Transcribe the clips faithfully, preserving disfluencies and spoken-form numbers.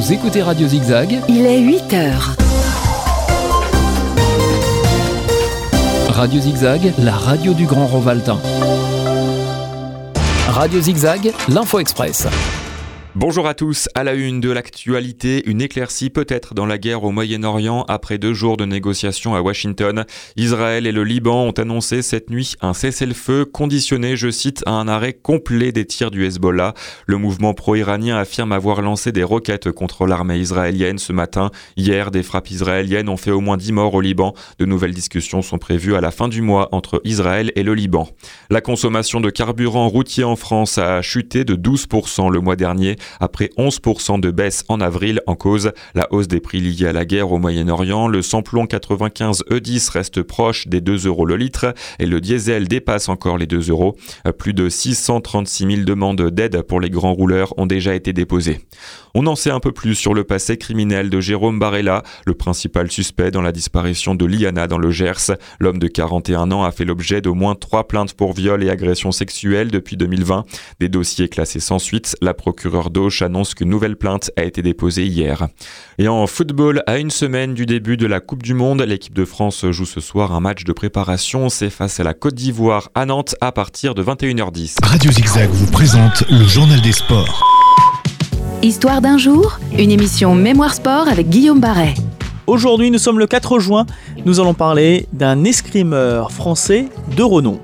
Vous écoutez Radio Zigzag. Il est huit heures. Radio Zigzag, la radio du Grand Rovaltin. Radio Zigzag, l'Info Express. Bonjour à tous, à la une de l'actualité, une éclaircie peut-être dans la guerre au Moyen-Orient après deux jours de négociations à Washington. Israël et le Liban ont annoncé cette nuit un cessez-le-feu conditionné, je cite, à un arrêt complet des tirs du Hezbollah. Le mouvement pro-iranien affirme avoir lancé des roquettes contre l'armée israélienne ce matin. Hier, des frappes israéliennes ont fait au moins dix morts au Liban. De nouvelles discussions sont prévues à la fin du mois entre Israël et le Liban. La consommation de carburant routier en France a chuté de douze pour cent le mois dernier. Après onze pour cent de baisse en avril, en cause la hausse des prix liés à la guerre au Moyen-Orient. Le samplon quatre-vingt-quinze E dix reste proche des deux euros le litre et le diesel dépasse encore les deux euros. Plus de six cent trente-six mille demandes d'aide pour les grands rouleurs ont déjà été déposées. On en sait un peu plus sur le passé criminel de Jérôme Barella, le principal suspect dans la disparition de Liana dans le Gers. L'homme de quarante et un ans a fait l'objet d'au moins trois plaintes pour viol et agression sexuelle depuis deux mille vingt. Des dossiers classés sans suite. La procureure d'Auch annonce qu'une nouvelle plainte a été déposée hier. Et en football, à une semaine du début de la Coupe du Monde, l'équipe de France joue ce soir un match de préparation. C'est face à la Côte d'Ivoire à Nantes à partir de vingt et une heures dix. Radio Zigzag vous présente le journal des sports. Histoire d'un jour, une émission Mémoire Sport avec Guillaume Barret. Aujourd'hui, nous sommes le quatre juin. Nous allons parler d'un escrimeur français de renom.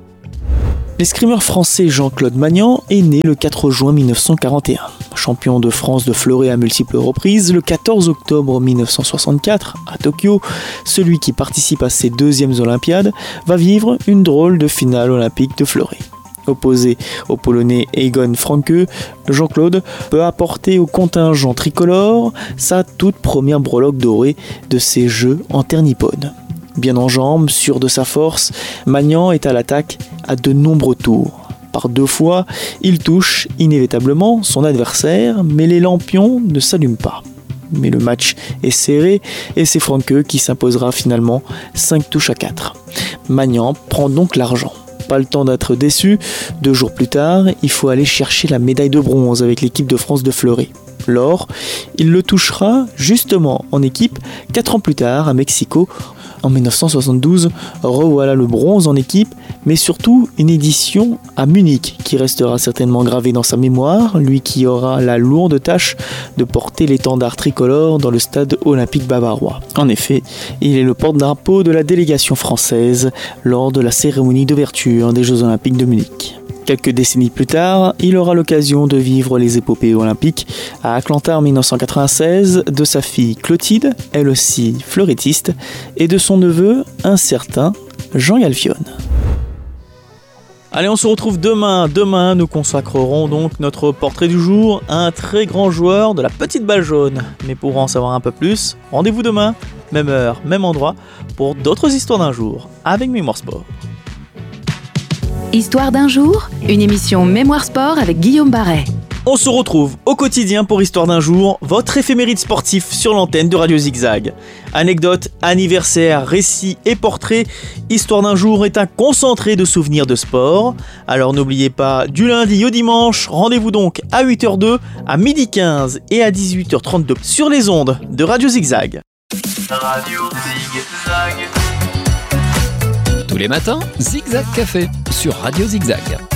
L'escrimeur français Jean-Claude Magnant est né le quatre juin mille neuf cent quarante et un. Champion de France de fleuret à multiples reprises, le quatorze octobre mille neuf cent soixante-quatre, à Tokyo, celui qui participe à ses deuxièmes Olympiades va vivre une drôle de finale olympique de fleuret. Opposé au Polonais Egon Franke, Jean-Claude peut apporter au contingent tricolore sa toute première breloque dorée de ses Jeux en terre nippone. Bien en jambes, sûr de sa force, Magnant est à l'attaque à de nombreux tours. Par deux fois, il touche inévitablement son adversaire, mais les lampions ne s'allument pas. Mais le match est serré et c'est Franke qui s'imposera finalement cinq touches à quatre. Magnant prend donc l'argent. Pas le temps d'être déçu, deux jours plus tard, il faut aller chercher la médaille de bronze avec l'équipe de France de fleuret. L'or, il le touchera justement en équipe quatre ans plus tard à Mexico. En mille neuf cent soixante-douze, revoilà le bronze en équipe, mais surtout une édition à Munich qui restera certainement gravée dans sa mémoire, lui qui aura la lourde tâche de porter l'étendard tricolore dans le stade olympique bavarois. En effet, il est le porte-drapeau de la délégation française lors de la cérémonie d'ouverture des Jeux olympiques de Munich. Quelques décennies plus tard, il aura l'occasion de vivre les épopées olympiques à Atlanta en mille neuf cent quatre-vingt-seize, de sa fille Clotilde, elle aussi fleurettiste, et de son neveu, un certain Jean Yalfione. Allez, on se retrouve demain. Demain, nous consacrerons donc notre portrait du jour à un très grand joueur de la petite balle jaune. Mais pour en savoir un peu plus, rendez-vous demain, même heure, même endroit, pour d'autres histoires d'un jour, avec Mémoire Sport. Histoire d'un jour, une émission Mémoire Sport avec Guillaume Barret. On se retrouve au quotidien pour Histoire d'un jour, votre éphéméride sportif sur l'antenne de Radio Zigzag. Anecdotes, anniversaires, récits et portraits, Histoire d'un jour est un concentré de souvenirs de sport. Alors n'oubliez pas, du lundi au dimanche, rendez-vous donc à huit heures deux, à midi quinze et à dix-huit heures trente-deux sur les ondes de Radio Zigzag. Radio Zigzag. Tous les matins, Zigzag Café sur Radio Zigzag.